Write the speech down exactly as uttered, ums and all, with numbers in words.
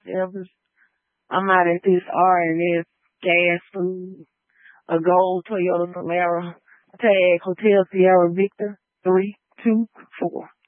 Evers. I'm out at this R and S gas food, a gold Toyota Camaro, tag Hotel Sierra Victor three two four.